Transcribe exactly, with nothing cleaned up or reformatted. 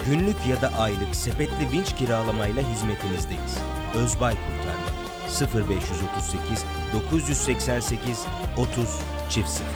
Günlük ya da aylık sepetli vinç kiralamayla hizmetinizdeyiz. Özbay Kurtarma sıfır beş otuz sekiz dokuz seksen sekiz otuz sıfır sıfır